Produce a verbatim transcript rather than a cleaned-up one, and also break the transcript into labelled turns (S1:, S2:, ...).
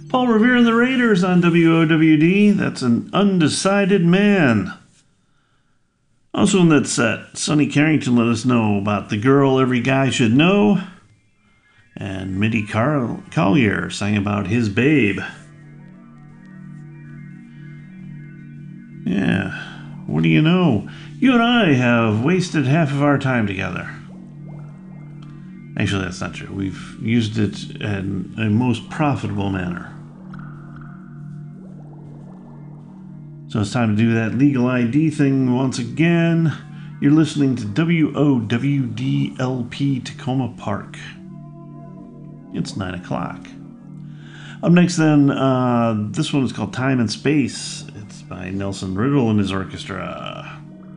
S1: Paul Revere and the Raiders on W O W D. That's An Undecided Man. Also in that set, Sonny Carrington let us know about The Girl Every Guy Should Know. And Mitty Car- Collier sang about His Babe. Yeah, what do you know? You and I have wasted half of our time together. Actually, that's not true. We've used it in a most profitable manner. So it's time to do that legal I D thing once again. You're listening to W O W D L P Tacoma Park. It's nine o'clock. Up next then, uh, this one is called Time and Space. It's by Nelson Riddle and his orchestra.